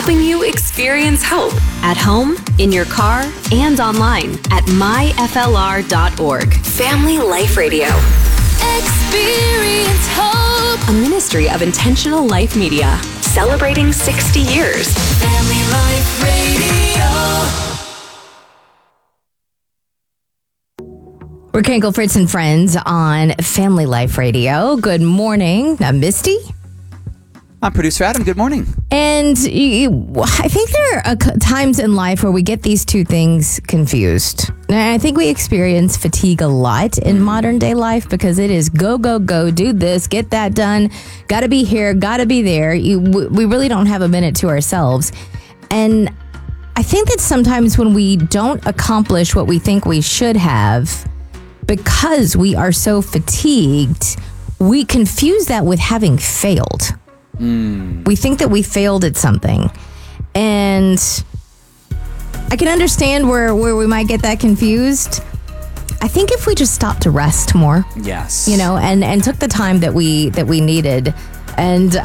helping you experience hope at home, in your car, and online at myflr.org. Family Life Radio. Experience hope. A ministry of Intentional Life Media, celebrating 60 years. Family Life Radio. We're Kenkel, Fritz, and Friends on Family Life Radio. Good morning. I'm Misty. I'm producer Adam. Good morning. And I think there are times in life where we get these two things confused. And I think we experience fatigue a lot in modern day life because it is go, go, go, do this, get that done, got to be here, got to be there. We really don't have a minute to ourselves. And I think that sometimes when we don't accomplish what we think we should have, because we are so fatigued, we confuse that with having failed. We think that we failed at something. And I can understand where we might get that confused. I think if we just stopped to rest more. Yes. And took the time that we needed. And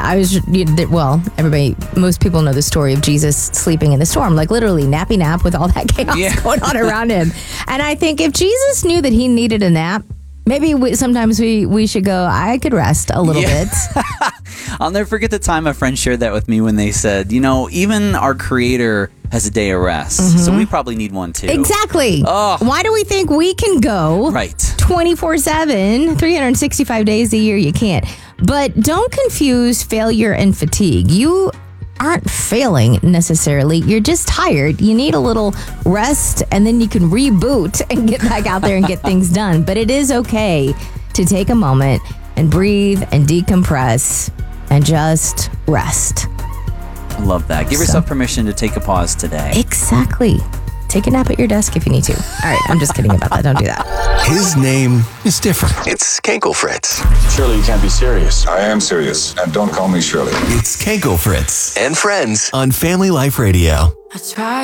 most people know the story of Jesus sleeping in the storm, like literally nappy nap with all that chaos going on around him. And I think if Jesus knew that he needed a nap, maybe sometimes we should go, I could rest a little bit. I'll never forget the time a friend shared that with me when they said, even our Creator has a day of rest. So we probably need one too. Exactly. Oh. Why do we think we can go 24/7, 365 days a year? You can't. But don't confuse failure and fatigue. You aren't failing necessarily. You're just tired. You need a little rest, and then you can reboot and get back out there and get things done. But it is okay to take a moment and breathe and decompress and just rest. I love that. Give yourself permission to take a pause today. Exactly. Take a nap at your desk if you need to. All right, I'm just kidding about that. Don't do that. His name is different. It's Kenkel Fritz. Surely you can't be serious. I am serious, and don't call me Shirley. It's Kenkel Fritz and Friends on Family Life Radio. I try